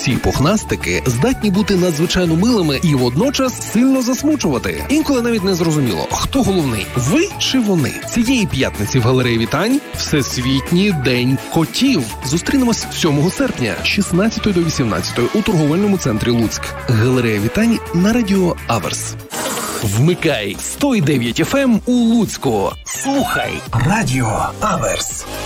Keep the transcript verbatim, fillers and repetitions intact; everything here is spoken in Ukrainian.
Ці пухнастики здатні бути надзвичайно милими і водночас сильно засмучувати. Інколи навіть не зрозуміло, хто головний – ви чи вони. Цієї п'ятниці в галереї вітань Всесвітній день котів. Зустрінемось сьомого серпня з шістнадцятої до вісімнадцятої у торговельному центрі Луцьк. Галерея вітань на радіо Аверс. Вмикай сто дев'ять еф ем у Луцьку. Слухай радіо Аверс.